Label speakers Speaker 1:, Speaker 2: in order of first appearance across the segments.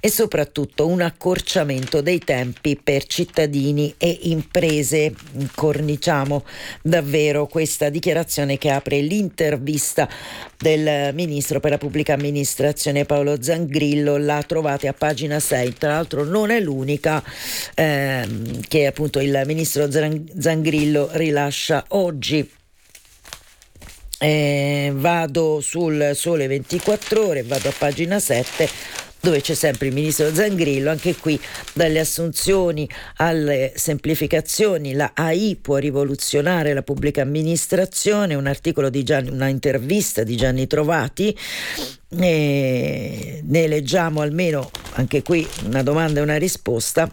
Speaker 1: e soprattutto un accorciamento dei tempi per cittadini e imprese. Corniciamo davvero questa dichiarazione che apre l'intervista del ministro per la pubblica amministrazione Paolo Zangrillo. La trovate a pagina 6, tra l'altro non è l'unica che appunto il ministro Zangrillo rilascia oggi. Vado sul Sole 24 Ore, vado a pagina 7 dove c'è sempre il ministro Zangrillo. Anche qui, dalle assunzioni alle semplificazioni, la AI può rivoluzionare la pubblica amministrazione, un articolo di una intervista di Gianni Trovati. Ne leggiamo almeno anche qui una domanda e una risposta.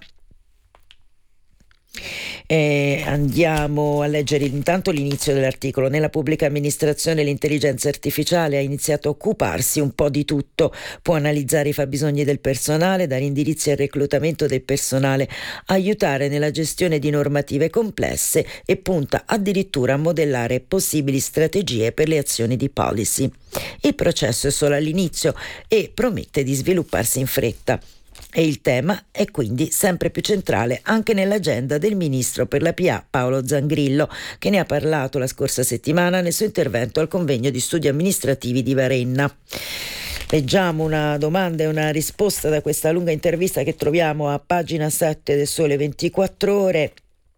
Speaker 1: Andiamo a leggere intanto l'inizio dell'articolo. Nella pubblica amministrazione l'intelligenza artificiale ha iniziato a occuparsi un po' di tutto, può analizzare i fabbisogni del personale, dare indirizzi al reclutamento del personale, aiutare nella gestione di normative complesse e punta addirittura a modellare possibili strategie per le azioni di policy. Il processo è solo all'inizio e promette di svilupparsi in fretta. E il tema è quindi sempre più centrale anche nell'agenda del ministro per la PA Paolo Zangrillo, che ne ha parlato la scorsa settimana nel suo intervento al convegno di studi amministrativi di Varenna. Leggiamo una domanda e una risposta da questa lunga intervista che troviamo a pagina 7 del Sole 24 Ore.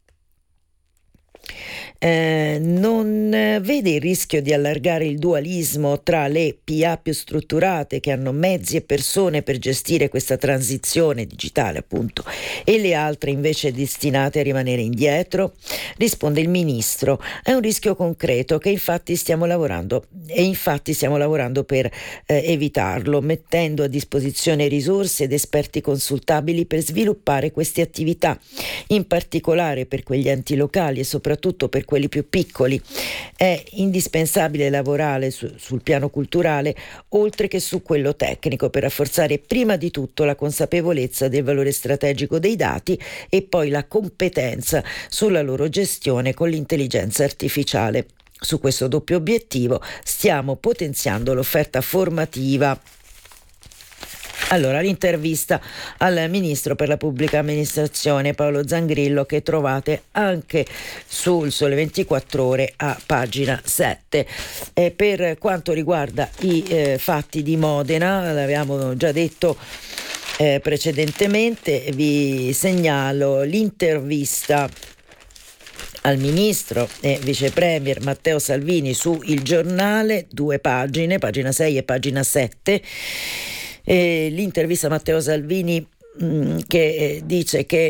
Speaker 1: Non vede il rischio di allargare il dualismo tra le PA più strutturate, che hanno mezzi e persone per gestire questa transizione digitale appunto, e le altre invece destinate a rimanere indietro? Risponde il ministro: è un rischio concreto che infatti stiamo lavorando per evitarlo, mettendo a disposizione risorse ed esperti consultabili per sviluppare queste attività, in particolare per quegli enti locali e soprattutto per quelli più piccoli. È indispensabile lavorare sul piano culturale oltre che su quello tecnico per rafforzare prima di tutto la consapevolezza del valore strategico dei dati e poi la competenza sulla loro gestione con l'intelligenza artificiale. Su questo doppio obiettivo stiamo potenziando l'offerta formativa. Allora, l'intervista al ministro per la pubblica amministrazione Paolo Zangrillo, che trovate anche sul Sole 24 Ore a pagina 7. Per quanto riguarda i fatti di Modena, l'avevamo già detto precedentemente, vi segnalo l'intervista al ministro e vice premier Matteo Salvini su Il Giornale, 2 pagine, pagina 6 e pagina 7. L'intervista a Matteo Salvini che dice che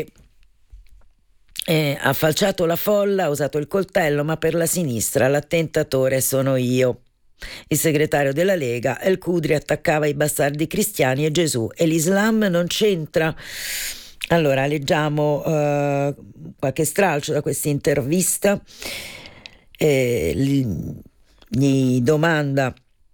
Speaker 1: ha falciato la folla, ha usato il coltello, ma per la sinistra l'attentatore sono io. Il segretario della Lega, El Khudri, attaccava i bastardi cristiani e Gesù, e l'Islam non c'entra. Allora, leggiamo qualche stralcio da questa intervista. Gli domanda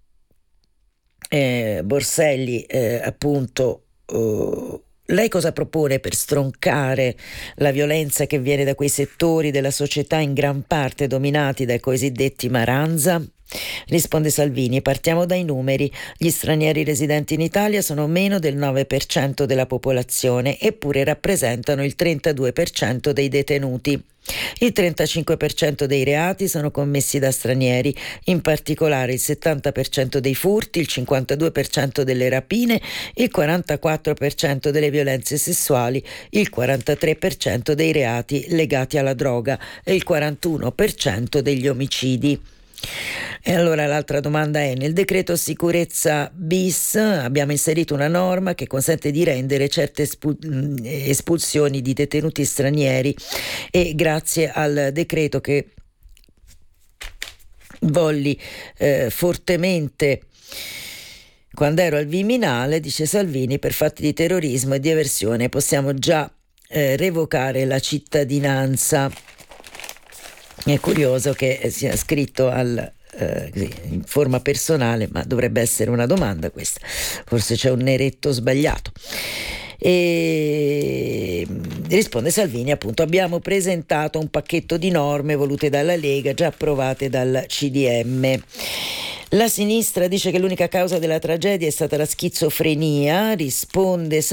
Speaker 1: Borselli appunto lei cosa propone per stroncare la violenza che viene da quei settori della società in gran parte dominati dai cosiddetti Maranza? Risponde Salvini: partiamo dai numeri. Gli stranieri residenti in Italia sono meno del 9% della popolazione, eppure rappresentano il 32% dei detenuti. Il 35% dei reati sono commessi da stranieri, in particolare il 70% dei furti, il 52% delle rapine, il 44% delle violenze sessuali, il 43% dei reati legati alla droga e il 41% degli omicidi. E allora l'altra domanda è: nel decreto sicurezza bis abbiamo inserito una norma che consente di rendere certe espulsioni di detenuti stranieri, e grazie al decreto che volli fortemente quando ero al Viminale, dice Salvini, per fatti di terrorismo e di eversione possiamo già revocare la cittadinanza. È curioso che sia scritto in forma personale, ma dovrebbe essere una domanda questa. Forse c'è un neretto sbagliato. E risponde Salvini appunto: abbiamo presentato un pacchetto di norme volute dalla Lega, già approvate dal CDM. La sinistra dice che l'unica causa della tragedia è stata la schizofrenia, risponde